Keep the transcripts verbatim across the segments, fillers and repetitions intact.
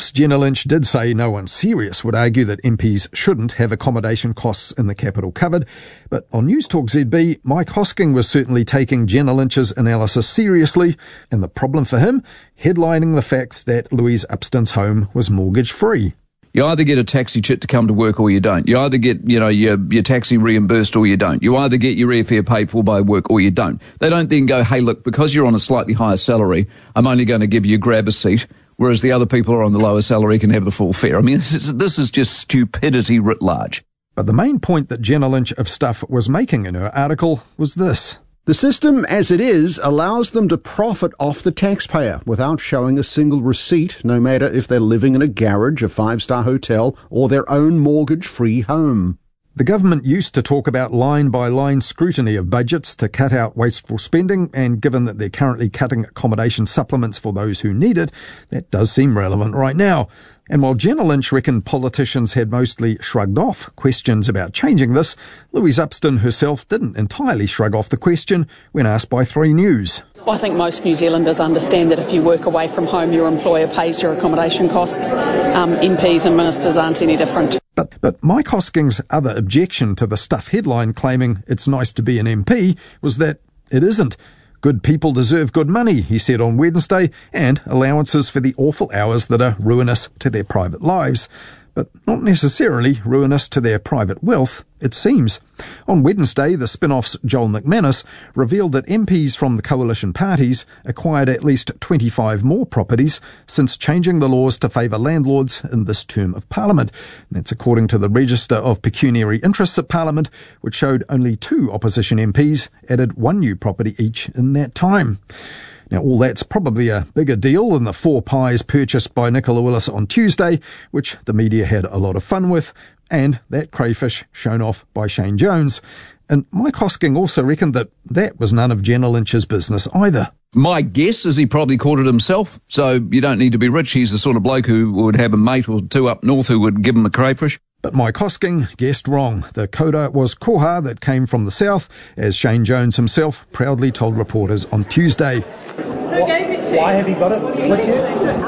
Whilst Jenna Lynch did say no one serious would argue that M Ps shouldn't have accommodation costs in the capital covered, but on News Talk Z B, Mike Hosking was certainly taking Jenna Lynch's analysis seriously, and the problem for him, headlining the fact that Louise Upston's home was mortgage-free. You either get a taxi chit to come to work or you don't. You either get, you know, your, your taxi reimbursed or you don't. You either get your airfare paid for by work or you don't. They don't then go, hey, look, because you're on a slightly higher salary, I'm only going to give you grab a seat, whereas the other people who are on the lower salary can have the full fare. I mean, this is, this is just stupidity writ large. But the main point that Jenna Lynch of Stuff was making in her article was this. The system, as it is, allows them to profit off the taxpayer without showing a single receipt, no matter if they're living in a garage, a five-star hotel, or their own mortgage-free home. The government used to talk about line-by-line scrutiny of budgets to cut out wasteful spending, and given that they're currently cutting accommodation supplements for those who need it, that does seem relevant right now. And while Jenna Lynch reckoned politicians had mostly shrugged off questions about changing this, Louise Upston herself didn't entirely shrug off the question when asked by three News. I think most New Zealanders understand that if you work away from home, your employer pays your accommodation costs. Um, M Ps and ministers aren't any different. But, but Mike Hosking's other objection to the Stuff headline claiming it's nice to be an M P was that it isn't. Good people deserve good money, he said on Wednesday, and allowances for the awful hours that are ruinous to their private lives. But not necessarily ruinous to their private wealth, it seems. On Wednesday, the Spin-Off's Joel McManus revealed that M Ps from the coalition parties acquired at least twenty-five more properties since changing the laws to favour landlords in this term of Parliament. That's according to the Register of Pecuniary Interests at Parliament, which showed only two opposition M Ps added one new property each in that time. Now, all that's probably a bigger deal than the four pies purchased by Nicola Willis on Tuesday, which the media had a lot of fun with, and that crayfish shown off by Shane Jones. And Mike Hosking also reckoned that that was none of Jenna Lynch's business either. My guess is he probably caught it himself, so you don't need to be rich. He's the sort of bloke who would have a mate or two up north who would give him a crayfish. But Mike Hosking guessed wrong. The coda was koha that came from the south, as Shane Jones himself proudly told reporters on Tuesday. Who gave it to you? Why have you got it with you?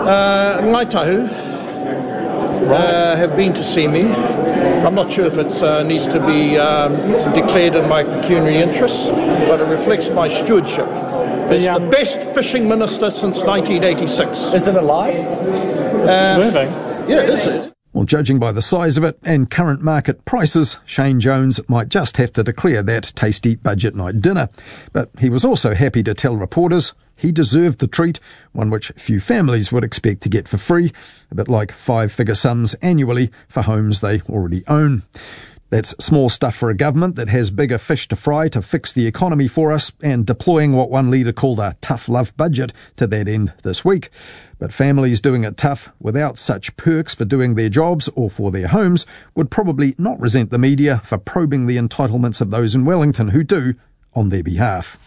Uh, Ngai Tahu uh, have been to see me. I'm not sure if it uh, needs to be um, declared in my pecuniary interests, but it reflects my stewardship. It's the, um, the best fishing minister since nineteen eighty-six. Is it alive? Uh, Moving? Yeah, is it? Well, judging by the size of it and current market prices, Shane Jones might just have to declare that tasty budget night dinner. But he was also happy to tell reporters he deserved the treat, one which few families would expect to get for free, a bit like five-figure sums annually for homes they already own. That's small stuff for a government that has bigger fish to fry to fix the economy for us and deploying what one leader called a tough love budget to that end this week. But families doing it tough without such perks for doing their jobs or for their homes would probably not resent the media for probing the entitlements of those in Wellington who do on their behalf.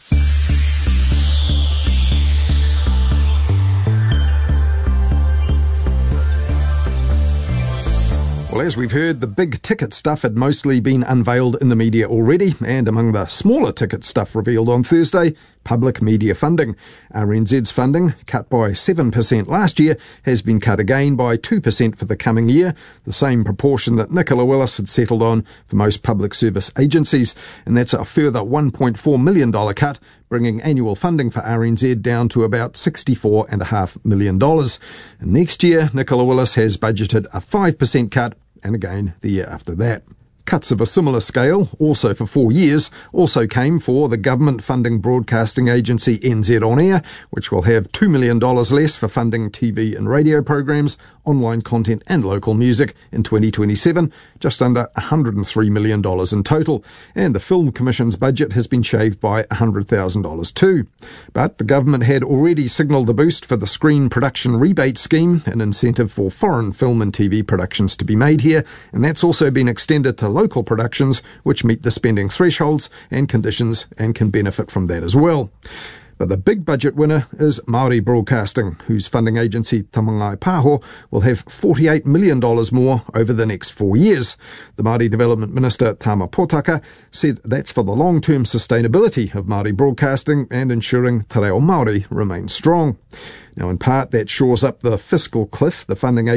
Well, as we've heard, the big ticket stuff had mostly been unveiled in the media already, and among the smaller ticket stuff revealed on Thursday, public media funding. R N Z's funding, cut by seven percent last year, has been cut again by two percent for the coming year, the same proportion that Nicola Willis had settled on for most public service agencies, and that's a further one point four million dollars cut, bringing annual funding for R N Z down to about sixty-four point five million dollars. And next year, Nicola Willis has budgeted a five percent cut, and again the year after that. Cuts of a similar scale, also for four years, also came for the government funding broadcasting agency N Z On Air, which will have two million dollars less for funding T V and radio programs, online content and local music in twenty twenty-seven, just under one hundred three million dollars in total. And the Film Commission's budget has been shaved by one hundred thousand dollars too. But the government had already signalled a boost for the Screen Production Rebate Scheme, an incentive for foreign film and T V productions to be made here, and that's also been extended to local productions which meet the spending thresholds and conditions and can benefit from that as well. But the big budget winner is Māori Broadcasting, whose funding agency Tamangai Pāho will have forty-eight million dollars more over the next four years. The Māori Development Minister Tama Potaka said that's for the long-term sustainability of Māori broadcasting and ensuring te reo Māori remains strong. Now, in part, that shores up the fiscal cliff the funding